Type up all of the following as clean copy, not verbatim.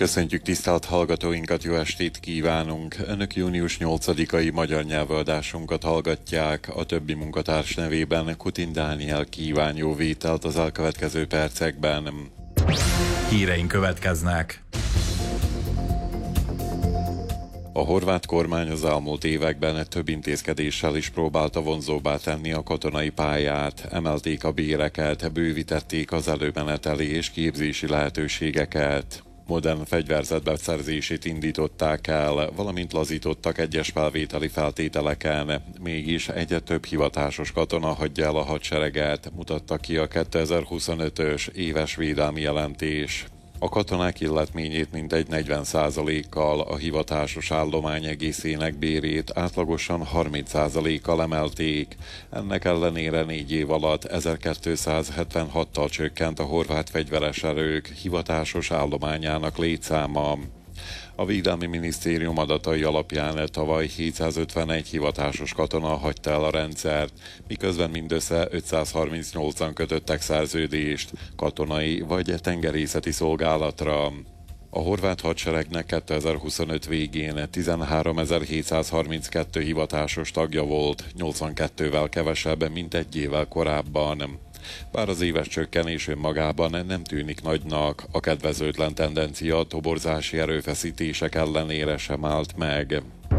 Köszöntjük tisztelt hallgatóinkat, jó estét kívánunk! Önök június 8-ai magyar nyelvöldásunkat hallgatják, a többi munkatárs nevében Kutin Dániel kíván jó vételt az elkövetkező percekben. Híreink következnek. A horvát kormány az elmúlt években több intézkedéssel is próbálta vonzóbbá tenni a katonai pályát, emelték a béreket, bővítették az előmeneteli és képzési lehetőségeket. Modern fegyverzet beszerzését indították el, valamint lazítottak egyes felvételi feltételeken. Mégis egyre több hivatásos katona hagyja el a hadsereget, mutatta ki a 2025-ös éves védelmi jelentés. A katonák illetményét mintegy 40%-kal, a hivatásos állomány egészének bérét átlagosan 30%-kal emelték. Ennek ellenére 4 év alatt 1276-tal csökkent a horvát fegyveres erők hivatásos állományának létszáma. A Védelmi Minisztérium adatai alapján tavaly 751 hivatásos katona hagyta el a rendszert, miközben mindössze 538-an kötöttek szerződést katonai vagy tengerészeti szolgálatra. A horvát hadseregnek 2025 végén 13.732 hivatásos tagja volt, 82-vel kevesebb, mint egy évvel korábban. Bár az éves csökkenés önmagában nem tűnik nagynak, a kedvezőtlen tendencia a toborzási erőfeszítések ellenére sem állt meg.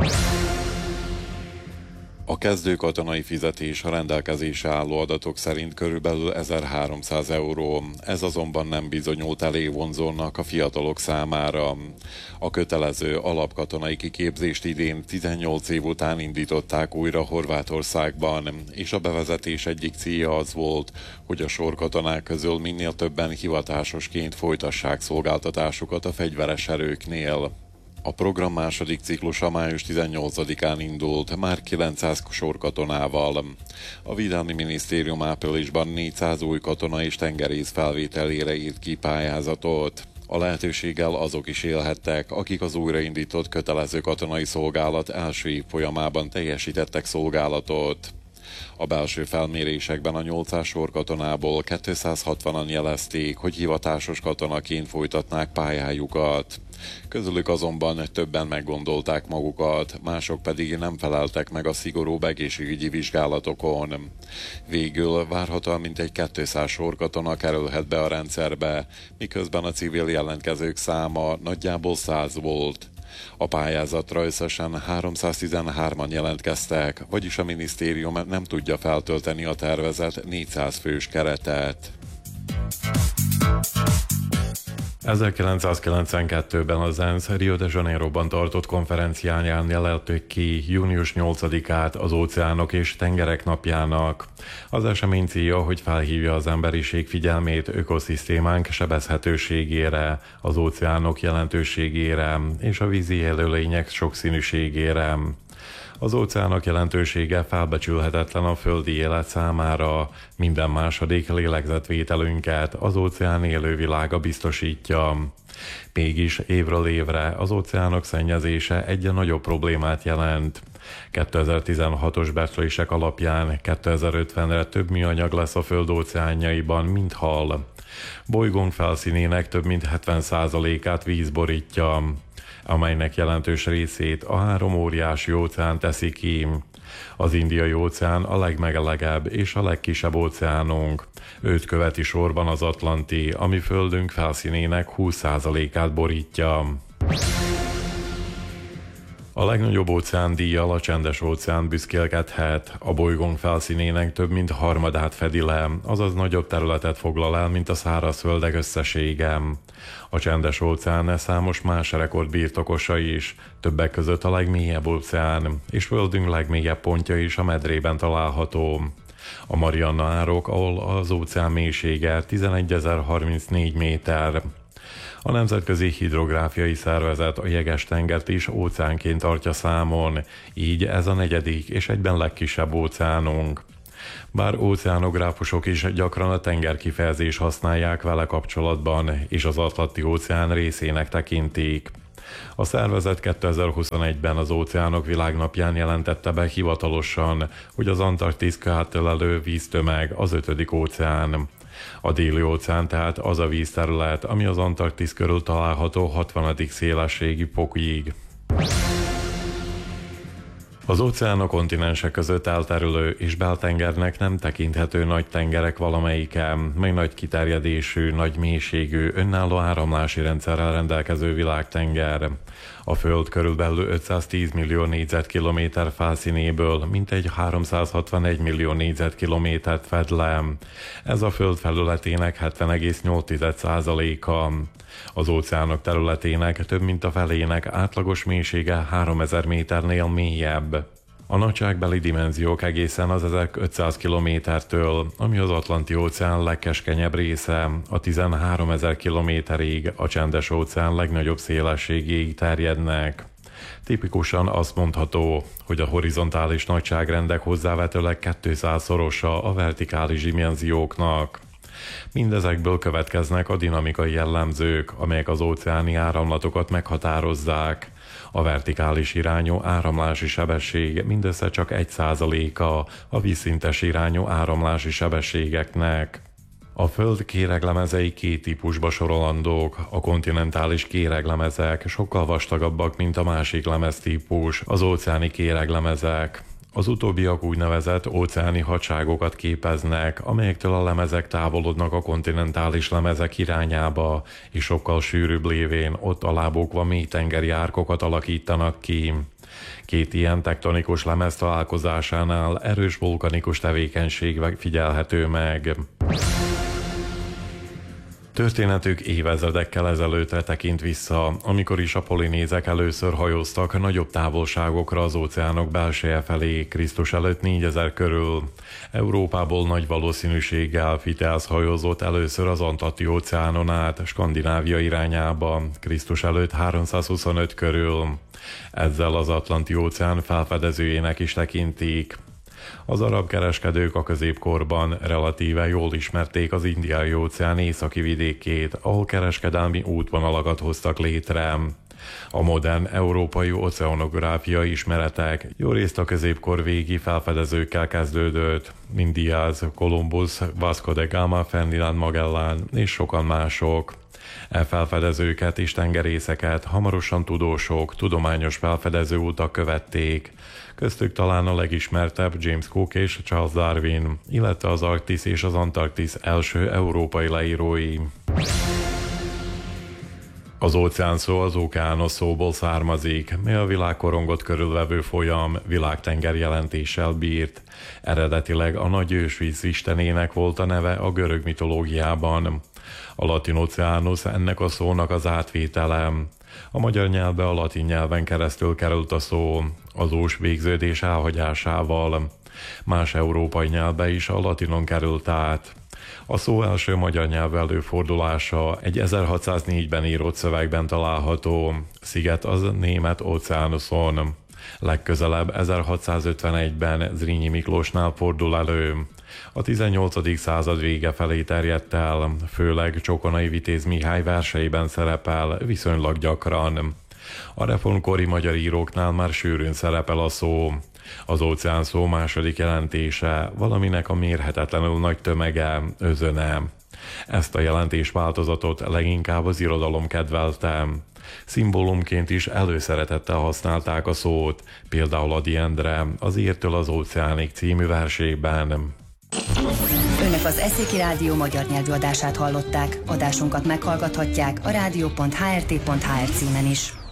A kezdő katonai fizetés a rendelkezésre álló adatok szerint körülbelül 1300 euró, ez azonban nem bizonyult elég vonzónak a fiatalok számára. A kötelező alapkatonai kiképzést idén 18 év után indították újra Horvátországban, és a bevezetés egyik célja az volt, hogy a sorkatonák közül minél többen hivatásosként folytassák szolgáltatásukat a fegyveres erőknél. A program második ciklusa május 18-án indult, már 900 sorkatonával. A Védelmi Minisztérium áprilisban 400 új katona és tengerész felvételére írt ki pályázatot. A lehetőséggel azok is élhettek, akik az újraindított kötelező katonai szolgálat első évfolyamában teljesítettek szolgálatot. A belső felmérésekben a 800 sorkatonából 260-an jelezték, hogy hivatásos katonaként folytatnák pályájukat. Közülük azonban többen meggondolták magukat, mások pedig nem feleltek meg a szigorúbb egészségügyi vizsgálatokon. Végül várhatóan mintegy 200 sorkatona kerülhet be a rendszerbe, miközben a civil jelentkezők száma nagyjából 100 volt. A pályázatra összesen 313-an jelentkeztek, vagyis a minisztérium nem tudja feltölteni a tervezett 400 fős keretet. 1992-ben az ENSZ Rio de Janeiroban tartott konferenciáján jelölték ki június 8-át az óceánok és tengerek napjának. Az esemény célja, hogy felhívja az emberiség figyelmét ökoszisztémánk sebezhetőségére, az óceánok jelentőségére és a vízi élőlények sokszínűségére. Az óceánok jelentősége felbecsülhetetlen a földi élet számára, minden második lélegzetvételünket az óceán élővilága biztosítja. Mégis évről évre az óceánok szennyezése egyre nagyobb problémát jelent. 2016-os becslések alapján 2050-re több műanyag lesz a föld óceánjaiban, mint hal. Bolygónk felszínének több mint 70%-át víz borítja, amelynek jelentős részét a 3 óriási óceán teszi ki. Az Indiai-óceán a legmegelegebb és a legkisebb óceánunk. Őt követi sorban az Atlanti, ami földünk felszínének 20%-át borítja. A legnagyobb óceándíjjal a Csendes-óceán büszkélkedhet. A bolygónk felszínének több mint harmadát fedi le, azaz nagyobb területet foglal el, mint a szárazföldek összessége. A Csendes-óceán számos más rekord birtokosa is, többek között a legmélyebb óceán, és földünk legmélyebb pontja is a medrében található. A Marianna-árok, ahol az óceán mélysége 11.034 méter. A Nemzetközi Hidrográfiai Szervezet a Jeges-tengert is óceánként tartja számon, így ez a 4. és egyben legkisebb óceánunk. Bár óceánográfusok is gyakran a tenger kifejezést használják vele kapcsolatban, és az Atlanti-óceán részének tekintik. A szervezet 2021-ben az Óceánok Világnapján jelentette be hivatalosan, hogy az Antarktisz átölelő víztömeg az 5. óceán. A déli óceán tehát az a vízterület, ami az Antarktisz körül található 60. szélességi pokig. Az óceán a kontinensek között elterülő és beltengernek nem tekinthető nagy tengerek valamelyike, meg nagy kiterjedésű, nagy mélységű, önálló áramlási rendszerrel rendelkező világtenger. A Föld körülbelül 510 millió négyzetkilométer felszínéből mintegy 361 millió négyzetkilométert fed le. Ez a Föld felületének 70,8%-a. Az óceánok területének több mint a felének átlagos mélysége 3000 méternél mélyebb. A nagyságbeli dimenziók egészen az 1500 kilométertől, ami az Atlanti-óceán legkeskenyebb része, a 13 000 kilométerig, a Csendes-óceán legnagyobb szélességéig terjednek. Tipikusan azt mondható, hogy a horizontális nagyságrendek hozzávetőleg 200-szorosa a vertikális dimenzióknak. Mindezekből következnek a dinamikai jellemzők, amelyek az óceáni áramlatokat meghatározzák. A vertikális irányú áramlási sebesség mindössze csak 1%-a a vízszintes irányú áramlási sebességeknek. A Föld kéreglemezei két típusba sorolandók. A kontinentális kéreglemezek sokkal vastagabbak, mint a másik lemeztípus, az óceáni kéreglemezek. Az utóbbiak úgynevezett óceáni hadságokat képeznek, amelyektől a lemezek távolodnak a kontinentális lemezek irányába, és sokkal sűrűbb lévén ott alábukva mélytengeri árkokat alakítanak ki. Két ilyen tektonikus lemez találkozásánál erős vulkanikus tevékenység figyelhető meg. Történetük évezredekkel ezelőttre tekint vissza, amikor is a polinézek először hajóztak nagyobb távolságokra az óceánok belseje felé, Krisztus előtt 4000 körül. Európából nagy valószínűséggel Fitels hajózott először az Atlanti-óceánon át, Skandinávia irányába, Krisztus előtt 325 körül. Ezzel az Atlanti-óceán felfedezőjének is tekintik. Az arab kereskedők a középkorban relatíve jól ismerték az Indiai-óceán északi vidékét, ahol kereskedelmi útvonalakat hoztak létre. A modern európai oceanográfiai ismeretek jórészt a középkor végi felfedezőkkel kezdődött, mint Diaz, Columbus, Vasco de Gama, Ferdinand Magellan és sokan mások. E felfedezőket és tengerészeket hamarosan tudósok, tudományos felfedező utak követték. Köztük talán a legismertebb James Cook és Charles Darwin, illetve az Arktisz és az Antarktisz első európai leírói. Az óceán szó az ókeános szóból származik, mely a világkorongot körülvevő folyam, világtenger jelentéssel bírt. Eredetileg a nagy ősvíz istenének volt a neve a görög mitológiában. A latin oceánus ennek a szónak az átvétele. A magyar nyelvbe a latin nyelven keresztül került a szó, az ős végződés elhagyásával. Más európai nyelvbe is a latinon került át. A szó első magyar nyelv előfordulása egy 1604-ben írott szövegben található, sziget az német óceánuszon. Legközelebb 1651-ben Zrínyi Miklósnál fordul elő. A 18. század vége felé terjedt el, főleg Csokonai Vitéz Mihály verseiben szerepel, viszonylag gyakran. A reformkori magyar íróknál már sűrűn szerepel a szó. Az óceán szó második jelentése, valaminek a mérhetetlenül nagy tömege, özöne. Ezt a jelentésváltozatot leginkább az irodalom kedvelte. Szimbólumként is előszeretettel használták a szót, például Ady Endre az Írtől az óceánig című versében. Önök az Eszéki Rádió magyar nyelvű adását hallották. Adásunkat meghallgathatják a rádió.hrt.hr címen is.